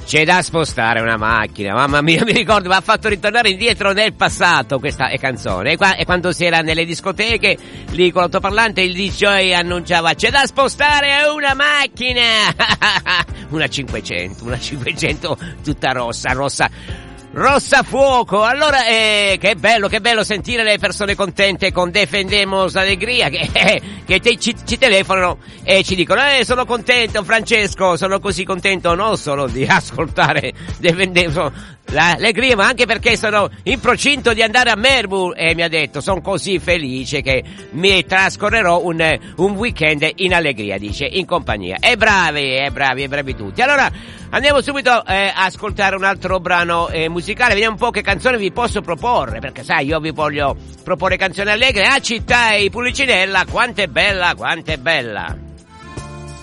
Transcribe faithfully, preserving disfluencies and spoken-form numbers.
C'è da spostare una macchina, mamma mia, mi ricordo, mi ha fatto ritornare indietro nel passato questa canzone. E, qua, e quando si era nelle discoteche, lì con l'autoparlante il D J annunciava: c'è da spostare una macchina! Una cinquecento, una cinquecento tutta rossa, rossa. Rossa fuoco. Allora, eh, che bello, che bello sentire le persone contente con Defendemos Alegria, che, eh, che te, ci, ci telefonano e ci dicono: eh, sono contento Francesco, sono così contento non solo di ascoltare Defendemos Alegria, ma anche perché sono in procinto di andare a Melbourne, e mi ha detto: sono così felice che mi trascorrerò un, un weekend in allegria, dice, in compagnia. E bravi, e bravi, e bravi tutti. Allora, andiamo subito eh, a ascoltare un altro brano eh, musicale, vediamo un po' che canzone vi posso proporre, perché sai, io vi voglio proporre canzoni allegre. A Città e Pulcinella, quanto è bella, quanto è bella.